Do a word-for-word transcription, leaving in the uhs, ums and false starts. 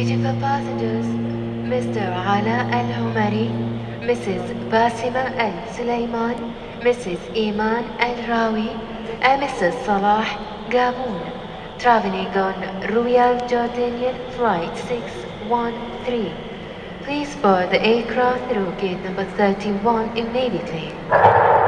for passengers, Mister Ala Al-Humari, Missus Basima Al-Sulaiman, Missus Iman Al-Rawi, and Mister Salah Gaboon, traveling on Royal Jordanian Flight six one three. Please board the aircraft through gate number thirty-one immediately.